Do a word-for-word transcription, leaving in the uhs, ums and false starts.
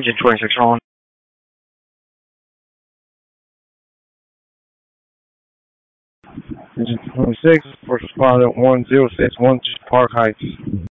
Engine twenty-six on. Engine twenty-six, first responder one zero six one Park Heights.